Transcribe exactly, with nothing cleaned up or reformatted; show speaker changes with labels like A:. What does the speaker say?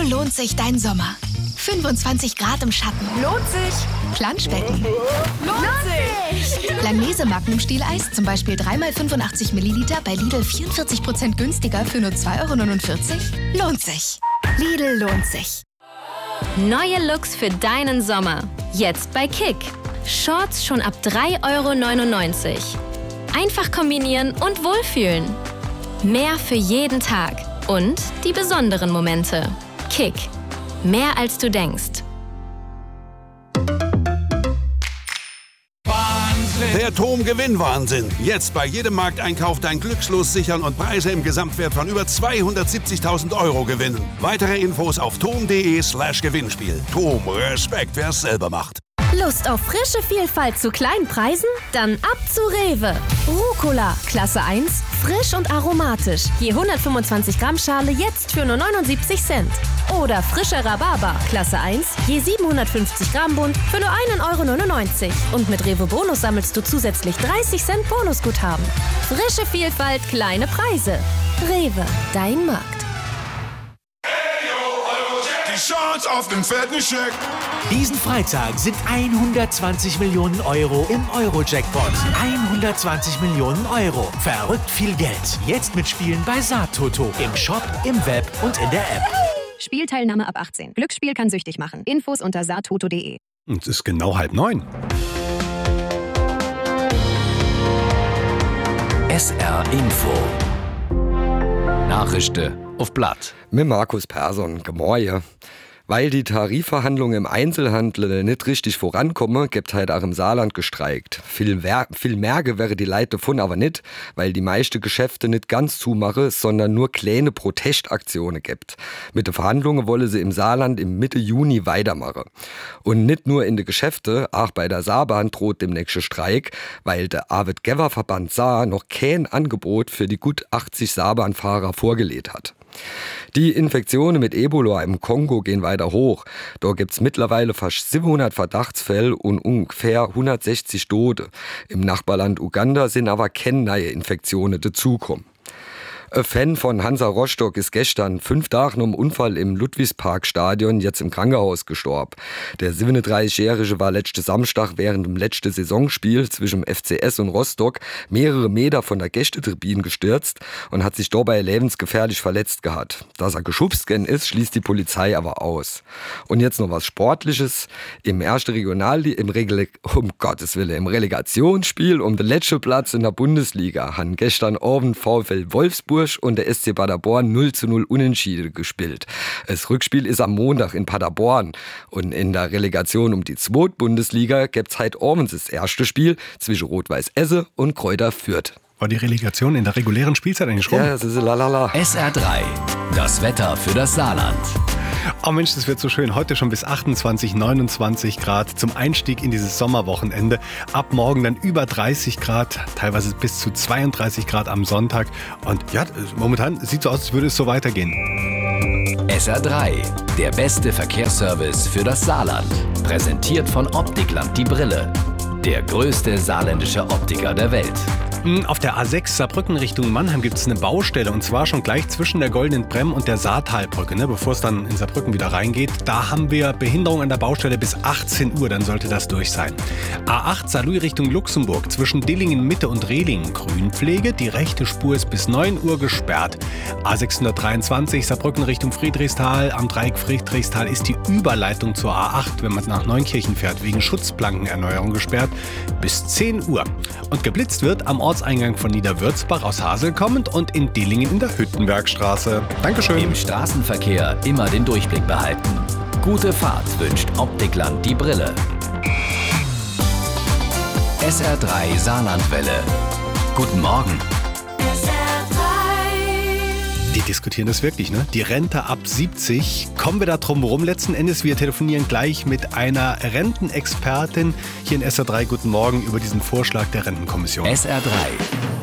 A: lohnt sich dein Sommer. fünfundzwanzig Grad im Schatten.
B: Lohnt sich.
A: Planschbecken.
B: Lohnt sich.
A: Langnese Magnum Stieleis, zum Beispiel drei mal fünfundachtzig Milliliter bei Lidl vierundvierzig Prozent günstiger für nur zwei Euro neunundvierzig. Lohnt sich. Lidl lohnt sich.
C: Neue Looks für deinen Sommer. Jetzt bei Kick. Shorts schon ab drei Euro neunundneunzig. Einfach kombinieren und wohlfühlen. Mehr für jeden Tag. Und die besonderen Momente. Kick. Mehr als du denkst.
D: Der T O M Gewinnwahnsinn. Jetzt bei jedem Markteinkauf dein Glückslos sichern und Preise im Gesamtwert von über zweihundertsiebzigtausend Euro gewinnen. Weitere Infos auf tom.de slash Gewinnspiel. T O M, Respekt, wer es selber macht.
E: Lust auf frische Vielfalt zu kleinen Preisen? Dann ab zu Rewe. Rucola, Klasse eins, frisch und aromatisch. Je hundertfünfundzwanzig Gramm Schale jetzt für nur neunundsiebzig Cent. Oder frischer Rhabarber, Klasse eins, je siebenhundertfünfzig Gramm Bund für nur einen Euro neunundneunzig. Und mit Rewe Bonus sammelst du zusätzlich dreißig Cent Bonusguthaben. Frische Vielfalt, kleine Preise. Rewe, dein Markt.
F: Die Chance auf den fetten Scheck.
G: Diesen Freitag sind hundertzwanzig Millionen Euro im Euro-Jackpot. hundertzwanzig Millionen Euro. Verrückt viel Geld. Jetzt mitspielen bei Saattoto. Im Shop, im Web und in der App.
H: Spielteilnahme ab achtzehn. Glücksspiel kann süchtig machen. Infos unter saattoto punkt de.
I: Es ist genau halb neun.
J: S R Info. Nachrichten auf Blatt.
K: Mit Markus Persson. Gemorje. Weil die Tarifverhandlungen im Einzelhandel nicht richtig vorankommen, gibt halt auch im Saarland gestreikt. Viel, wer- viel Merge wäre die Leute davon aber nicht, weil die meisten Geschäfte nicht ganz zumachen, sondern nur kleine Protestaktionen gibt. Mit den Verhandlungen wolle sie im Saarland im Mitte Juni weitermachen. Und nicht nur in den Geschäften, auch bei der Saarbahn droht demnächst Streik, weil der Arbeitgeberverband Saar noch kein Angebot für die gut achtzig Saarbahnfahrer vorgelegt hat. Die Infektionen mit Ebola im Kongo gehen weiter hoch. Dort gibt es mittlerweile fast siebenhundert Verdachtsfälle und ungefähr hundertsechzig Tote. Im Nachbarland Uganda sind aber keine neue Infektionen dazugekommen. Ein Fan von Hansa Rostock ist gestern fünf Tage nach dem Unfall im Ludwigsparkstadion jetzt im Krankenhaus gestorben. Der siebenunddreißigjährige war letzten Samstag während dem letzten Saisonspiel zwischen F C S und Rostock mehrere Meter von der Gästetribüne gestürzt und hat sich dabei lebensgefährlich verletzt gehabt. Dass er geschubst worden ist, schließt die Polizei aber aus. Und jetzt noch was Sportliches. Im ersten Regionalliga, im Regel, um Gottes Willen, im Relegationsspiel um den letzten Platz in der Bundesliga haben gestern Abend VfL Wolfsburg und der S C Paderborn null zu null unentschieden gespielt. Das Rückspiel ist am Montag in Paderborn. Und in der Relegation um die zweite Bundesliga gibt es heute abends das erste Spiel zwischen Rot-Weiß Esse und Kräuter Fürth.
I: War die Relegation in der regulären Spielzeit eigentlich rum?
K: Ja, das ist lalala.
J: S R drei. Das Wetter für das Saarland.
I: Oh Mensch, das wird so schön. Heute schon bis achtundzwanzig, neunundzwanzig Grad zum Einstieg in dieses Sommerwochenende. Ab morgen dann über dreißig Grad, teilweise bis zu zweiunddreißig Grad am Sonntag. Und ja, momentan sieht so aus, als würde es so weitergehen.
J: S R drei. Der beste Verkehrsservice für das Saarland. Präsentiert von Optikland die Brille. Der größte saarländische Optiker der Welt.
I: Auf der A sechs Saarbrücken Richtung Mannheim gibt es eine Baustelle und zwar schon gleich zwischen der Goldenen Bremm und der Saartalbrücke, ne, bevor es dann in Saarbrücken wieder reingeht. Da haben wir Behinderung an der Baustelle bis achtzehn Uhr, dann sollte das durch sein. A acht Saarlouis Richtung Luxemburg zwischen Dillingen Mitte und Rehlingen Grünpflege. Die rechte Spur ist bis neun Uhr gesperrt. A sechshundertdreiundzwanzig Saarbrücken Richtung Friedrichsthal. Am Dreieck Friedrichsthal ist die Überleitung zur A acht, wenn man nach Neunkirchen fährt, wegen Schutzplankenerneuerung gesperrt bis zehn Uhr. Und geblitzt wird am Ortseingang von Niederwürzbach aus Hasel kommend und in Dillingen in der Hüttenbergstraße. Dankeschön.
J: Im Straßenverkehr immer den Durchblick behalten. Gute Fahrt wünscht Optikland die Brille. S R drei Saarlandwelle. Guten Morgen.
I: Die diskutieren das wirklich, ne? Die Rente ab siebzig. Kommen wir da drum rum? Letzten Endes, wir telefonieren gleich mit einer Rentenexpertin hier in S R drei. Guten Morgen über diesen Vorschlag der Rentenkommission.
J: S R drei.